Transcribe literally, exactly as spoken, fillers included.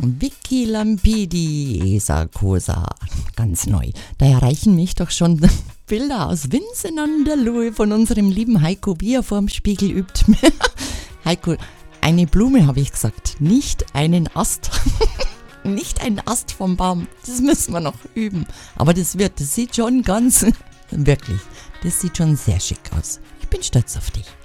Vicky Lampidi, Esa Cosa, ganz neu. Da erreichen mich doch schon Bilder aus Vincent an der Lohe von unserem lieben Heiko, wie er vorm Spiegel übt. Heiko, eine Blume habe ich gesagt, nicht einen Ast. Nicht einen Ast vom Baum, das müssen wir noch üben. Aber das wird, das sieht schon ganz, wirklich, das sieht schon sehr schick aus. Ich bin stolz auf dich.